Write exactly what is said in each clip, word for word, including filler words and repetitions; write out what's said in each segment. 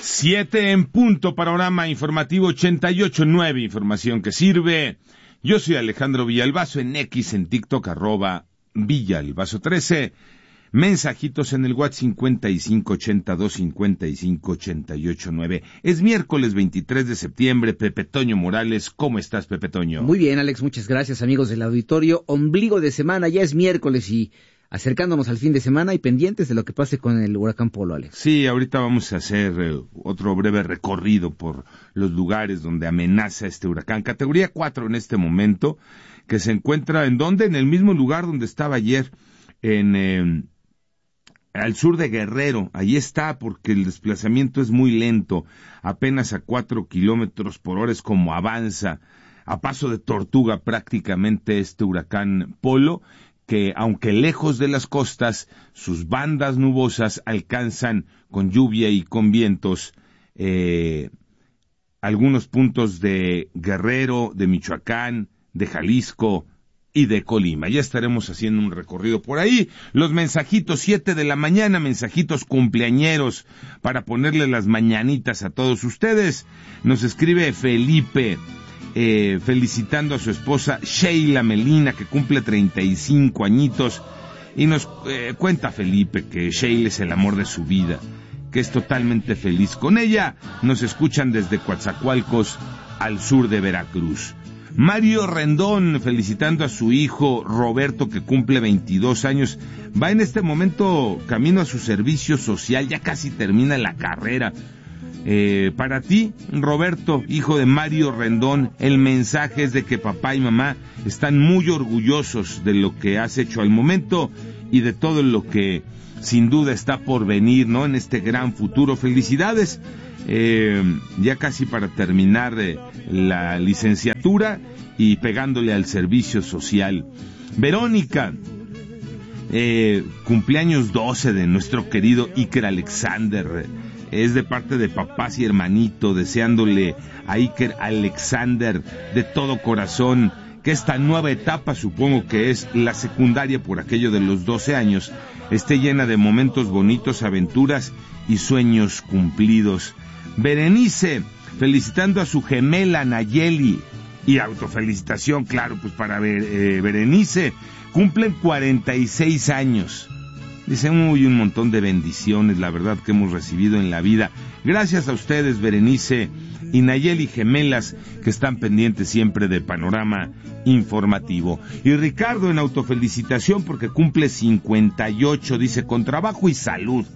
Siete en punto, panorama informativo ochenta y ocho punto nueve, información que sirve. Yo soy Alejandro Villalbazo, en X, en TikTok, arroba Villalbazo trece. Mensajitos en el WhatsApp cincuenta y cinco ochenta y dos cincuenta y cinco ochenta y ocho nueve. Es miércoles veintitrés de septiembre. Pepe Toño Morales, ¿cómo estás, Pepe Toño? Muy bien, Alex, muchas gracias, amigos del auditorio. Ombligo de semana, ya es miércoles y acercándonos al fin de semana y pendientes de lo que pase con el huracán Polo, Alex. Sí, ahorita vamos a hacer eh, otro breve recorrido por los lugares donde amenaza este huracán. Categoría cuatro en este momento, que se encuentra, ¿en dónde? En el mismo lugar donde estaba ayer, en... Eh, al sur de Guerrero. Ahí está, porque el desplazamiento es muy lento, apenas a cuatro kilómetros por hora es como avanza, a paso de tortuga prácticamente este huracán Polo, que aunque lejos de las costas, sus bandas nubosas alcanzan con lluvia y con vientos eh, algunos puntos de Guerrero, de Michoacán, de Jalisco y de Colima. Ya estaremos haciendo un recorrido por ahí. Los mensajitos, siete de la mañana, mensajitos cumpleañeros para ponerle las mañanitas a todos ustedes. Nos escribe Felipe, eh, felicitando a su esposa Sheila Melina, que cumple treinta y cinco añitos, y nos eh, cuenta Felipe que Sheila es el amor de su vida, que es totalmente feliz con ella. Nos escuchan desde Coatzacoalcos, al sur de Veracruz. Mario Rendón, felicitando a su hijo Roberto, que cumple veintidós años. Va en este momento camino a su servicio social, ya casi termina la carrera. Eh, para ti, Roberto, hijo de Mario Rendón, el mensaje es de que papá y mamá están muy orgullosos de lo que has hecho al momento y de todo lo que sin duda está por venir, ¿no? En este gran futuro. Felicidades. Eh, ya casi para terminar eh, la licenciatura y pegándole al servicio social. Verónica, eh, cumpleaños doce de nuestro querido Iker Alexander, es de parte de papás y hermanito, deseándole a Iker Alexander de todo corazón que esta nueva etapa, supongo que es la secundaria por aquello de los doce años, esté llena de momentos bonitos, aventuras y sueños cumplidos. Berenice, felicitando a su gemela Nayeli, y autofelicitación, claro, pues para Ber, eh, Berenice, cumplen cuarenta y seis años. Dicen, uy, un montón de bendiciones, la verdad, que hemos recibido en la vida. Gracias a ustedes, Berenice y Nayeli, gemelas, que están pendientes siempre de Panorama Informativo. Y Ricardo, en autofelicitación, porque cumple cincuenta y ocho, dice, con trabajo y salud.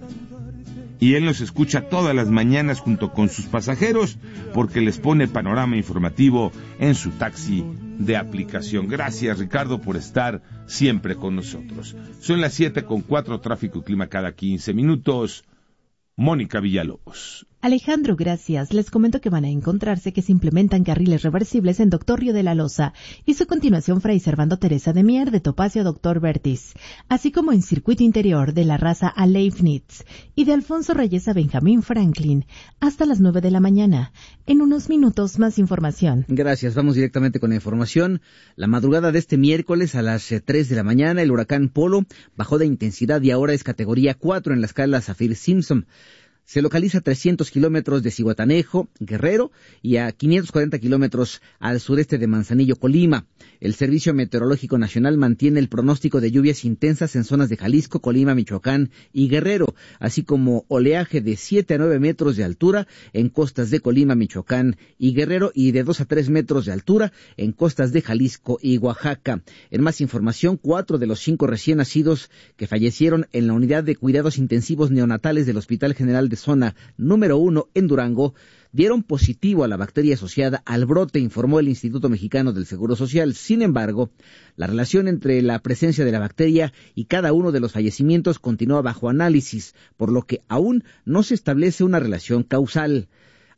Y él nos escucha todas las mañanas junto con sus pasajeros, porque les pone Panorama Informativo en su taxi de aplicación. Gracias, Ricardo, por estar siempre con nosotros. Son las siete con cuatro, tráfico y clima cada quince minutos. Mónica Villalobos. Alejandro, gracias. Les comento que van a encontrarse que se implementan carriles reversibles en Doctor Río de la Loza y su continuación Fray Servando Teresa de Mier de Topacio a Doctor Bertis, así como en circuito interior de la Raza a Leibniz y de Alfonso Reyes a Benjamín Franklin hasta las nueve de la mañana. En unos minutos más información. Gracias, vamos directamente con la información. La madrugada de este miércoles a las tres de la mañana el huracán Polo bajó de intensidad y ahora es categoría cuatro en la escala Saffir-Simpson. Se localiza a trescientos kilómetros de Zihuatanejo, Guerrero, y a quinientos cuarenta kilómetros al sureste de Manzanillo, Colima. El Servicio Meteorológico Nacional mantiene el pronóstico de lluvias intensas en zonas de Jalisco, Colima, Michoacán y Guerrero, así como oleaje de siete a nueve metros de altura en costas de Colima, Michoacán y Guerrero, y de dos a tres metros de altura en costas de Jalisco y Oaxaca. En más información, cuatro de los cinco recién nacidos que fallecieron en la unidad de cuidados intensivos neonatales del Hospital General de Zona número uno en Durango dieron positivo a la bacteria asociada al brote, informó el Instituto Mexicano del Seguro Social. Sin embargo, la relación entre la presencia de la bacteria y cada uno de los fallecimientos continúa bajo análisis, por lo que aún no se establece una relación causal.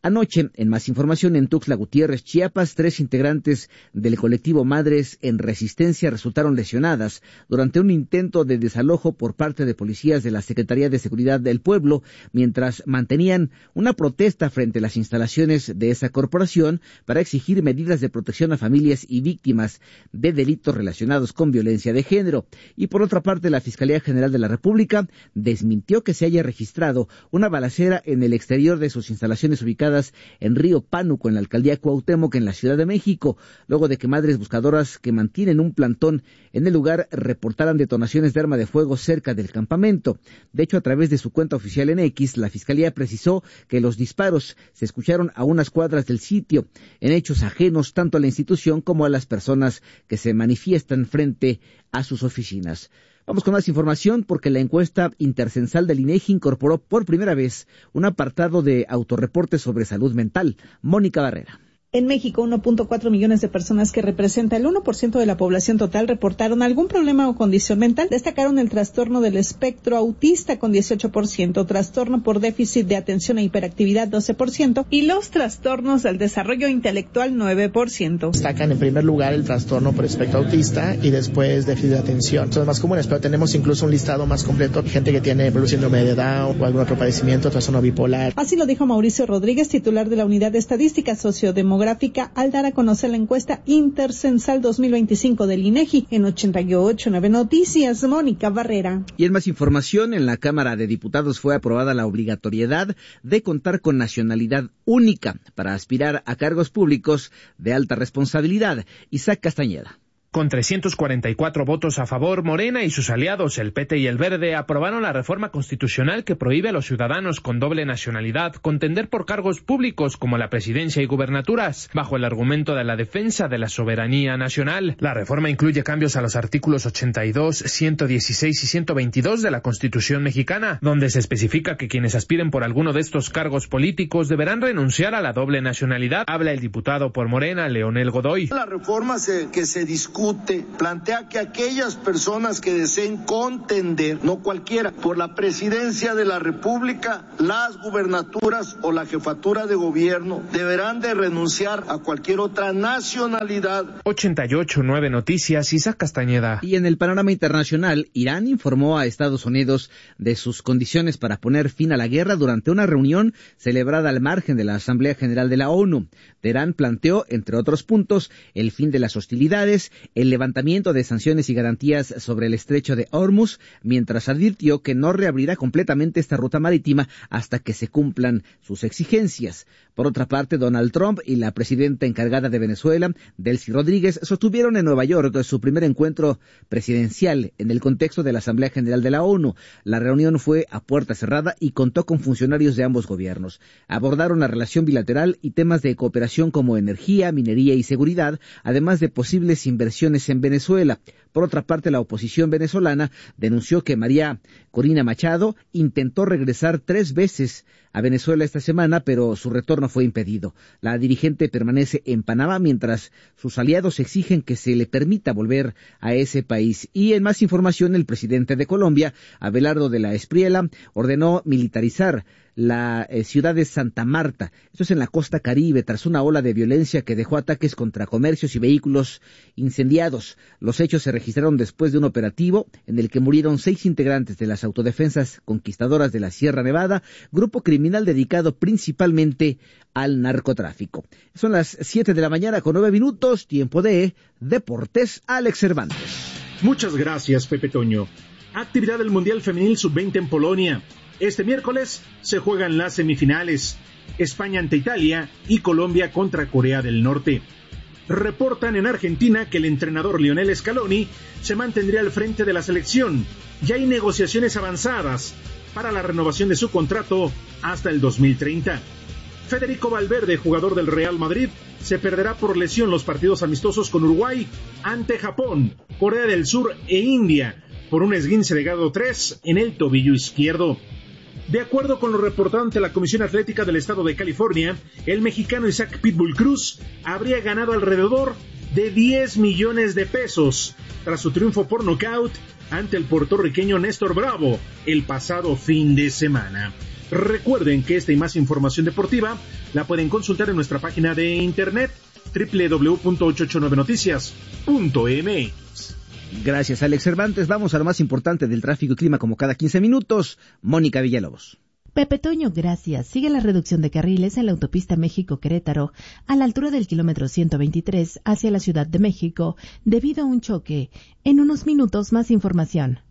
Anoche, en Más Información, en Tuxtla Gutiérrez, Chiapas, tres integrantes del colectivo Madres en Resistencia resultaron lesionadas durante un intento de desalojo por parte de policías de la Secretaría de Seguridad del Pueblo, mientras mantenían una protesta frente a las instalaciones de esa corporación para exigir medidas de protección a familias y víctimas de delitos relacionados con violencia de género. Y por otra parte, la Fiscalía General de la República desmintió que se haya registrado una balacera en el exterior de sus instalaciones ubicadas en Río Pánuco, en la alcaldía Cuauhtémoc, en la Ciudad de México, luego de que madres buscadoras que mantienen un plantón en el lugar reportaran detonaciones de arma de fuego cerca del campamento. De hecho, a través de su cuenta oficial en X, la Fiscalía precisó que los disparos se escucharon a unas cuadras del sitio, en hechos ajenos tanto a la institución como a las personas que se manifiestan frente a sus oficinas. Vamos con más información porque la encuesta intercensal del INEGI incorporó por primera vez un apartado de autorreporte sobre salud mental. Mónica Barrera. En México, uno punto cuatro millones de personas, que representa el uno por ciento de la población total, reportaron algún problema o condición mental. Destacaron el trastorno del espectro autista con dieciocho por ciento, trastorno por déficit de atención e hiperactividad doce por ciento y los trastornos del desarrollo intelectual nueve por ciento. Destacan en primer lugar el trastorno por espectro autista y después déficit de atención. Son más comunes, pero tenemos incluso un listado más completo. Gente que tiene síndrome de Down o algún otro padecimiento, trastorno bipolar. Así lo dijo Mauricio Rodríguez, titular de la Unidad de Estadística Sociodemográfica, al dar a conocer la encuesta intercensal dos mil veinticinco del INEGI. En ochenta y ocho punto nueve Noticias, Mónica Barrera. Y en más información, en la Cámara de Diputados fue aprobada la obligatoriedad de contar con nacionalidad única para aspirar a cargos públicos de alta responsabilidad. Isaac Castañeda. Con trescientos cuarenta y cuatro votos a favor, Morena y sus aliados, el P T y el Verde, aprobaron la reforma constitucional que prohíbe a los ciudadanos con doble nacionalidad contender por cargos públicos como la presidencia y gubernaturas, bajo el argumento de la defensa de la soberanía nacional. La reforma incluye cambios a los artículos ochenta y dos, ciento dieciséis y ciento veintidós de la Constitución mexicana, donde se especifica que quienes aspiren por alguno de estos cargos políticos deberán renunciar a la doble nacionalidad. Habla el diputado por Morena, Leonel Godoy. La reforma se, que se discute plantea que aquellas personas que deseen contender, no cualquiera, por la presidencia de la República, las gubernaturas o la jefatura de gobierno, deberán de renunciar a cualquier otra nacionalidad. ochenta y ocho punto nueve Noticias, Isaac Castañeda. Y en el panorama internacional, Irán informó a Estados Unidos de sus condiciones para poner fin a la guerra durante una reunión celebrada al margen de la Asamblea General de la ONU. Teherán planteó, entre otros puntos, el fin de las hostilidades, el levantamiento de sanciones y garantías sobre el estrecho de Hormuz, mientras advirtió que no reabrirá completamente esta ruta marítima hasta que se cumplan sus exigencias. Por otra parte, Donald Trump y la presidenta encargada de Venezuela, Delcy Rodríguez, sostuvieron en Nueva York su primer encuentro presidencial en el contexto de la Asamblea General de la ONU. La reunión fue a puerta cerrada y contó con funcionarios de ambos gobiernos. Abordaron la relación bilateral y temas de cooperación como energía, minería y seguridad, además de posibles inversiones en Venezuela. Por otra parte, la oposición venezolana denunció que María Corina Machado intentó regresar tres veces a Venezuela esta semana, pero su retorno fue impedido. La dirigente permanece en Panamá mientras sus aliados exigen que se le permita volver a ese país. Y en más información, el presidente de Colombia, Abelardo de la Espriella, ordenó militarizar la eh, ciudad de Santa Marta. Esto es en la costa Caribe, tras una ola de violencia que dejó ataques contra comercios y vehículos incendiados. Los hechos se registraron después de un operativo en el que murieron seis integrantes de las autodefensas conquistadoras de la Sierra Nevada, grupo criminal dedicado principalmente al narcotráfico. Son las siete de la mañana con nueve minutos, tiempo de Deportes. Alex Cervantes. Muchas gracias, Pepe Toño. Actividad del Mundial Femenil sub veinte en Polonia. Este miércoles se juegan las semifinales, España ante Italia y Colombia contra Corea del Norte. Reportan en Argentina que el entrenador Lionel Scaloni se mantendría al frente de la selección. Ya hay negociaciones avanzadas para la renovación de su contrato hasta el dos mil treinta. Federico Valverde, jugador del Real Madrid, se perderá por lesión los partidos amistosos con Uruguay, ante Japón, Corea del Sur e India, por un esguince de grado tres en el tobillo izquierdo. De acuerdo con lo reportado ante la Comisión Atlética del Estado de California, el mexicano Isaac Pitbull Cruz habría ganado alrededor de diez millones de pesos tras su triunfo por nocaut ante el puertorriqueño Néstor Bravo el pasado fin de semana. Recuerden que esta y más información deportiva la pueden consultar en nuestra página de internet doble u doble u doble u punto ochocientos ochenta y nueve noticias punto m x. Gracias, Alex Cervantes. Vamos a lo más importante del tráfico y clima como cada quince minutos. Mónica Villalobos. Pepe Toño, gracias. Sigue la reducción de carriles en la autopista México-Querétaro a la altura del kilómetro ciento veintitrés hacia la Ciudad de México debido a un choque. En unos minutos más información.